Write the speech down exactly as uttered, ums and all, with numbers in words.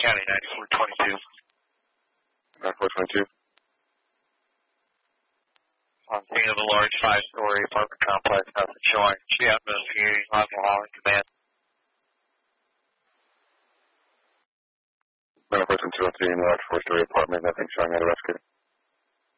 County, ninety-four twenty-two. ninety-four twenty-two. On scene of a large five-story apartment complex, nothing showing. She out investigating, alcohol in command. ninety-four twenty-two, on scene, large four-story apartment, nothing showing, out of rescue.